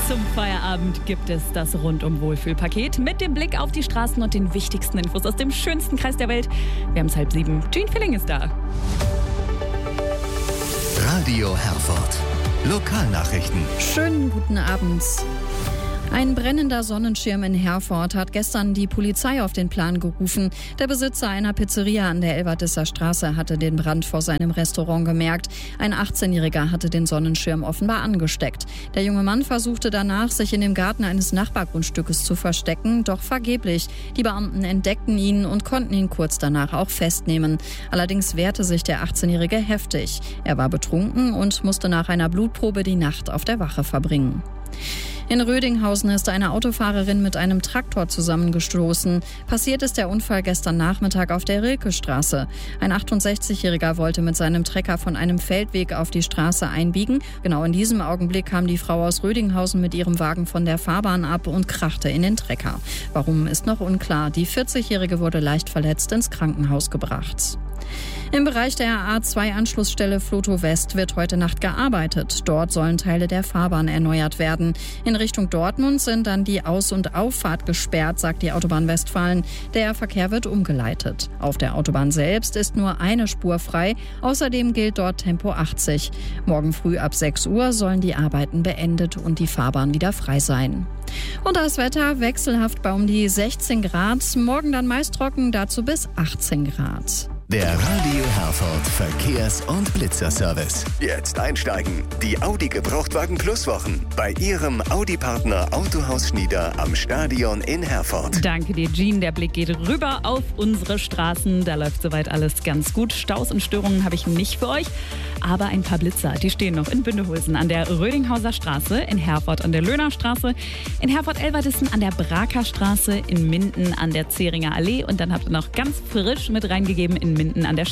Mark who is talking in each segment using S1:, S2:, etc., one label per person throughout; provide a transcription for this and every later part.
S1: Zum Feierabend gibt es das Rundum-Wohlfühl-Paket mit dem Blick auf die Straßen und den wichtigsten Infos aus dem schönsten Kreis der Welt. Wir haben es 6:30. Jean Filling ist da.
S2: Radio Herford. Lokalnachrichten.
S3: Schönen guten Abend. Ein brennender Sonnenschirm in Herford hat gestern die Polizei auf den Plan gerufen. Der Besitzer einer Pizzeria an der Elverdisser Straße hatte den Brand vor seinem Restaurant gemerkt. Ein 18-Jähriger hatte den Sonnenschirm offenbar angesteckt. Der junge Mann versuchte danach, sich in dem Garten eines Nachbargrundstückes zu verstecken, doch vergeblich. Die Beamten entdeckten ihn und konnten ihn kurz danach auch festnehmen. Allerdings wehrte sich der 18-Jährige heftig. Er war betrunken und musste nach einer Blutprobe die Nacht auf der Wache verbringen. In Rödinghausen ist eine Autofahrerin mit einem Traktor zusammengestoßen. Passiert ist der Unfall gestern Nachmittag auf der Rilkestraße. Ein 68-Jähriger wollte mit seinem Trecker von einem Feldweg auf die Straße einbiegen. Genau in diesem Augenblick kam die Frau aus Rödinghausen mit ihrem Wagen von der Fahrbahn ab und krachte in den Trecker. Warum, ist noch unklar. Die 40-Jährige wurde leicht verletzt ins Krankenhaus gebracht. Im Bereich der A2-Anschlussstelle Floto West wird heute Nacht gearbeitet. Dort sollen Teile der Fahrbahn erneuert werden. In Richtung Dortmund sind dann die Aus- und Auffahrt gesperrt, sagt die Autobahn Westfalen. Der Verkehr wird umgeleitet. Auf der Autobahn selbst ist nur eine Spur frei. Außerdem gilt dort Tempo 80. Morgen früh ab 6 Uhr sollen die Arbeiten beendet und die Fahrbahn wieder frei sein. Und das Wetter wechselhaft bei um die 16 Grad. Morgen dann meist trocken, dazu bis 18 Grad.
S2: Der Radio Herford Verkehrs- und Blitzerservice. Jetzt einsteigen. Die Audi Gebrauchtwagen Plus Wochen bei Ihrem Audi-Partner Autohaus Schnieder am Stadion in Herford.
S1: Danke dir, Jean. Der Blick geht rüber auf unsere Straßen. Da läuft soweit alles ganz gut. Staus und Störungen habe ich nicht für euch. Aber ein paar Blitzer, die stehen noch in Bündehulsen an der Rödinghauser Straße, in Herford an der Löhner Straße, in Herford-Elverdissen an der Braker Straße, in Minden an der Zähringer Allee und dann habt ihr noch ganz frisch mit reingegeben in Minden an der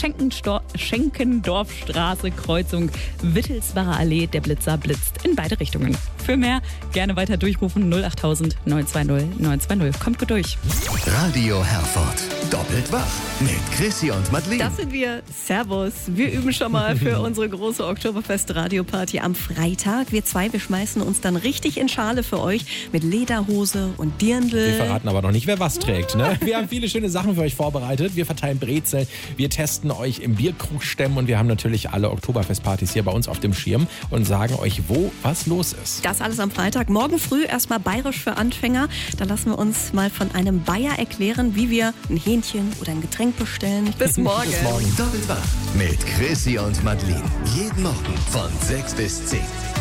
S1: Schenkendorfstraße, Kreuzung Wittelsbacher Allee. Der Blitzer blitzt in beide Richtungen. Für mehr gerne weiter durchrufen 08000 920 920. Kommt gut durch.
S2: Radio Herford. Doppelt wach mit Chrissy und Madeleine.
S4: Das sind wir. Servus. Wir üben schon mal für unsere große Oktoberfest-Radioparty am Freitag. Wir zwei, wir schmeißen uns dann richtig in Schale für euch mit Lederhose und Dirndl.
S5: Wir verraten aber noch nicht, wer was trägt. Ne? Wir haben viele schöne Sachen für euch vorbereitet. Wir verteilen Brezel, wir testen euch im Bierkrug stemmen und wir haben natürlich alle Oktoberfestpartys hier bei uns auf dem Schirm und sagen euch, wo was los ist.
S4: Das alles am Freitag. Morgen früh erstmal bayerisch für Anfänger. Da lassen wir uns mal von einem Bayer erklären, wie wir ein Hähnchen oder ein Getränk bestellen. Bis morgen.
S2: Bis morgen. Doppelt wach mit Chrissy und Madeleine. Jeden Morgen von 6 bis 10.